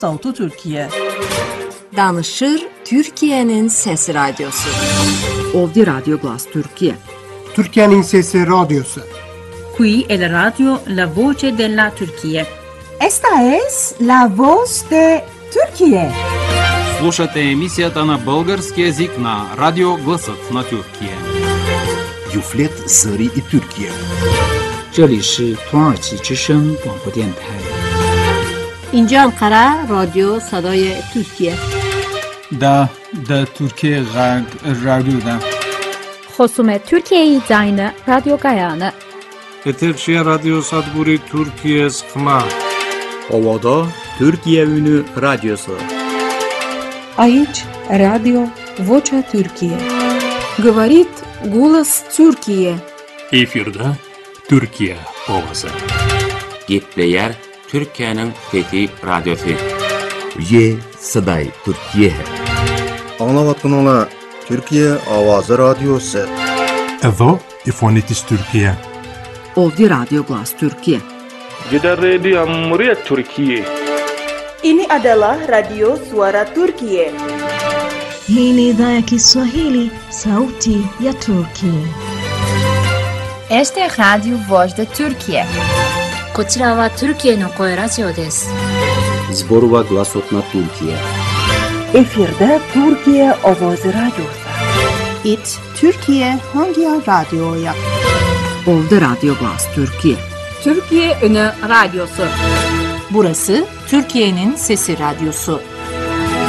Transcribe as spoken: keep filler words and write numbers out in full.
Sautu Türkiye. Danışır Türkiye'nin Sesi Radyosu. Ovdi Radyo Glas Türkiye. Türkiye'nin Sesi Radyosu. Qui è la radio La Voce della Turchia. Esta es la voz de Turquía. Слушате емисията на български език на Радио Гласът на Türkiye. Юфлет Зари и Türkiye. 这里是土耳其之声广播电台。 اینجا انقره رادیو صدای ترکیه. دا دا Türkiye Radyo'da. خصوم Türkiye'yi zayne Radyo Gayane. Eterşehir Radyo Sadburi Türkiye Sıkma. Ovada Türkiye Ünü Radyosu. Aici Radio Vocea Türkiye. Говорит голос Türkiye. Efirde Türkiye Ovası. Gitleyer Türkiye'nin Fethi Radyosu. Ye Saday Türkiye. Anlavatın Türkiye Avazı Radyosu. Evo İfonitis Türkiye. Ovdi Radyo Glas Türkiye. Jeda Radio Muryat Türkiye. Ini adalah Radio Suara Turkiye. Hii ni idhaa ya Kiswahili, Sauti ya Turkiye. Este Radio Voz de Turkiye. こちらはトルキエの声ラジオです。 Zborova Glasot na Türkiye. Efirde Türkiye Avazı Radyosu. It Türkiye Hangi Radyo'ya? Ovdi Radyo Glas Türkiye. Türkiye Ünü Radyosu. Burası Türkiye'nin Sesi Radyosu.